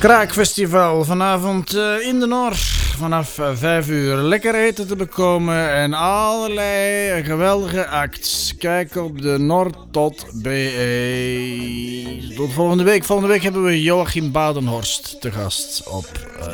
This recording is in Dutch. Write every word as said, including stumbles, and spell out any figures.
Kraakfestival vanavond uh, in de Noor. Vanaf uh, vijf uur lekker eten te bekomen en allerlei geweldige acts. Kijk op de noord punt b e. Tot volgende week. Volgende week hebben we Joachim Badenhorst te gast op uh,